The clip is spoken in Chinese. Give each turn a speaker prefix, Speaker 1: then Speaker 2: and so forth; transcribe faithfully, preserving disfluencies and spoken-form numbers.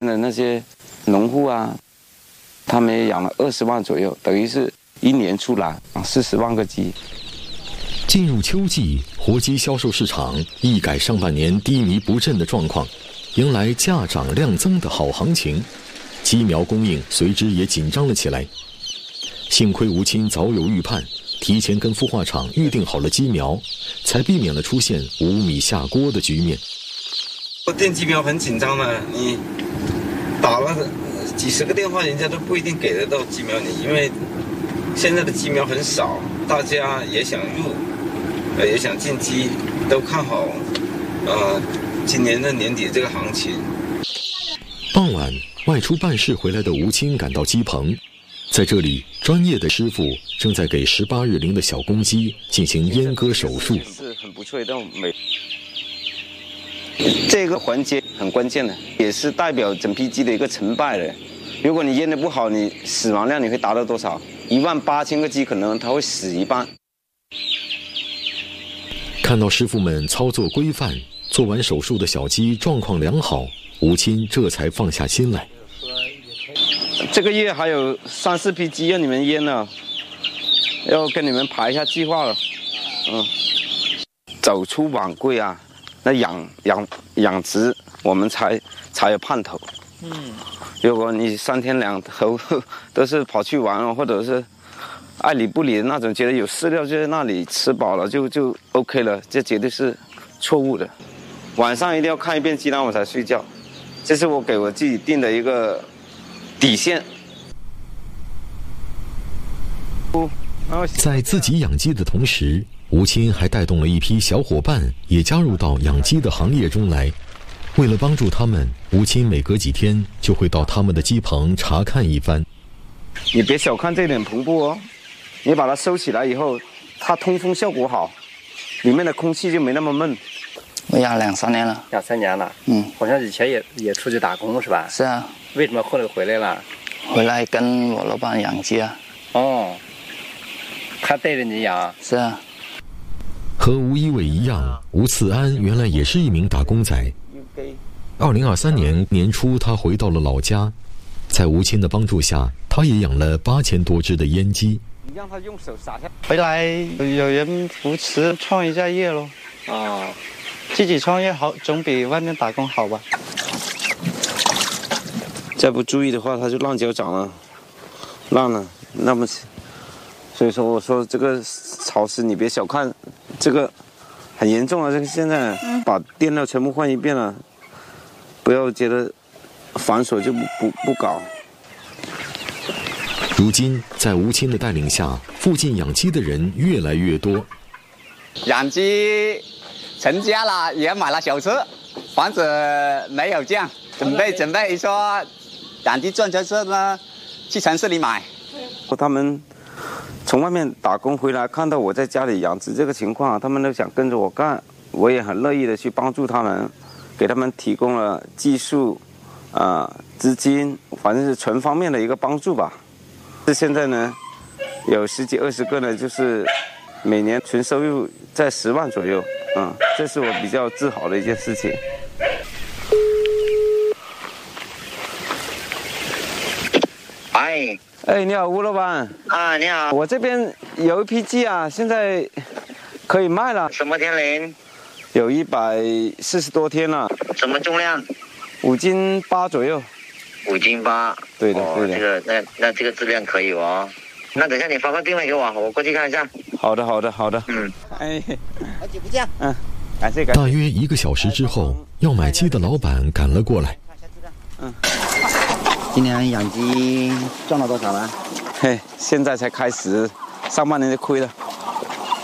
Speaker 1: 那那些农户啊，他们也养了二十万左右，等于是一年出来四十万个鸡。
Speaker 2: 进入秋季，活鸡销售市场一改上半年低迷不振的状况，迎来价涨量增的好行情，鸡苗供应随之也紧张了起来。幸亏吴钦早有预判，提前跟孵化场预定好了鸡苗，才避免了出现无米下锅的局面。
Speaker 1: 订鸡苗很紧张的，你打了几十个电话，人家都不一定给得到鸡苗你，因为现在的鸡苗很少，大家也想入，呃，也想进鸡，都看好，呃，今年的年底这个行情。
Speaker 2: 傍晚，外出办事回来的吴钦赶到鸡棚，在这里，专业的师傅正在给十八日龄的小公鸡进行阉割手术。
Speaker 1: 是很不错的美。这个环节很关键的，也是代表整批鸡的一个成败的。如果你阉得不好，你死亡量你会达到多少？一万八千个鸡可能它会死一半。
Speaker 2: 看到师傅们操作规范，做完手术的小鸡状况良好，吴钦这才放下心来。
Speaker 1: 这个月还有三四批鸡让你们阉了，要跟你们排一下计划了。嗯，走出晚归啊，那养养养殖我们才才有盼头。嗯，如果你三天两头都是跑去玩了，或者是爱理不理的那种，觉得有饲料就在那里吃饱了就就 OK 了，这绝对是错误的。晚上一定要看一遍鸡蛋我才睡觉，这是我给我自己定的一个底线。
Speaker 2: 在自己养鸡的同时，吴钦还带动了一批小伙伴也加入到养鸡的行列中来。为了帮助他们，吴钦每隔几天就会到他们的鸡棚查看一番。
Speaker 1: 你别小看这点篷布哦，你把它收起来以后，它通风效果好，里面的空气就没那么闷。
Speaker 3: 我养两三年了。
Speaker 4: 两三年了。
Speaker 3: 嗯，
Speaker 4: 好像以前也也出去打工是吧？
Speaker 3: 是啊。
Speaker 4: 为什么后来回来了？
Speaker 3: 回来跟我老板养鸡啊。
Speaker 4: 哦，他带着你养？
Speaker 3: 是啊。
Speaker 2: 和吴一伟一样，吴次安原来也是一名打工仔。二零二三年年初，他回到了老家，在吴钦的帮助下，他也养了八千多只的阉鸡。
Speaker 1: 你让他用手撒下。
Speaker 3: 回来有人扶持，创一下业咯。
Speaker 1: 啊，
Speaker 3: 自己创业好，总比外面打工好吧？
Speaker 1: 再不注意的话，它就烂脚长了，烂了。那么，所以说我说这个潮湿，你别小看，这个很严重啊！这个现在把电料全部换一遍了，不要觉得繁琐就不不不搞。
Speaker 2: 如今，在吴钦的带领下，附近养鸡的人越来越多。
Speaker 5: 养鸡成家了，也买了小车，房子没有降，准备准备说养鸡赚钱车呢，去城市里买。
Speaker 1: 他们从外面打工回来，看到我在家里养殖这个情况，他们都想跟着我干，我也很乐意的去帮助他们，给他们提供了技术、啊、呃、资金，反正是全方面的一个帮助吧。这现在呢，有十几二十个呢，就是每年纯收入在十万左右，嗯，这是我比较自豪的一件事情。
Speaker 6: 哎。
Speaker 1: 哎，你好，吴老板。
Speaker 6: 啊，你好。
Speaker 1: 我这边有一批鸡啊，现在可以卖了。
Speaker 6: 什么天龄？
Speaker 1: 有一百四十多天了。
Speaker 6: 什么重量？
Speaker 1: 五斤八左右。
Speaker 6: 五斤八。
Speaker 1: 对的，
Speaker 6: 哦、
Speaker 1: 对的。
Speaker 6: 这个那那这个质量可以哦。那等一下你发个定位给我，我过去看一下。
Speaker 1: 好的，好的，好的。
Speaker 6: 嗯。
Speaker 1: 哎，
Speaker 6: 好久不见。
Speaker 1: 嗯，感谢感谢。
Speaker 2: 大约一个小时之后，要买鸡的老板赶了过来。
Speaker 1: 嗯。
Speaker 3: 今年养鸡赚了多少呢？
Speaker 1: 嘿，现在才开始，上半年就亏了。